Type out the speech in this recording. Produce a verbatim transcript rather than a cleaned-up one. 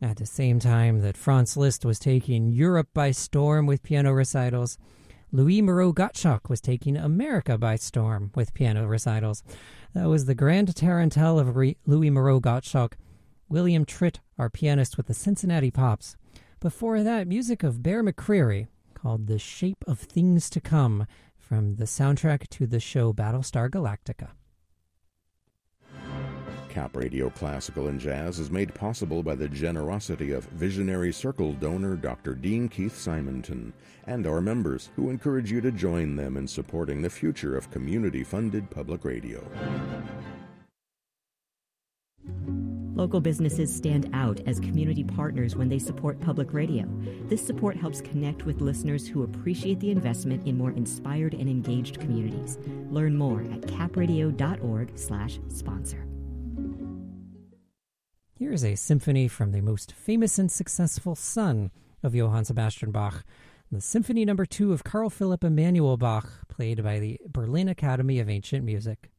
At the same time that Franz Liszt was taking Europe by storm with piano recitals, Louis Moreau Gottschalk was taking America by storm with piano recitals. That was the Grand Tarantelle of Re- Louis Moreau Gottschalk. William Tritt, our pianist with the Cincinnati Pops. Before that, music of Bear McCreary, called The Shape of Things to Come, from the soundtrack to the show Battlestar Galactica. Cap Radio Classical and Jazz is made possible by the generosity of visionary Circle donor Doctor Dean Keith Simonton and our members, who encourage you to join them in supporting the future of community-funded public radio. Local businesses stand out as community partners when they support public radio. This support helps connect with listeners who appreciate the investment in more inspired and engaged communities. Learn more at capradio.org slash sponsor. Here is a symphony from the most famous and successful son of Johann Sebastian Bach, the Symphony Number Two of Carl Philipp Emanuel Bach, played by the Berlin Academy of Ancient Music.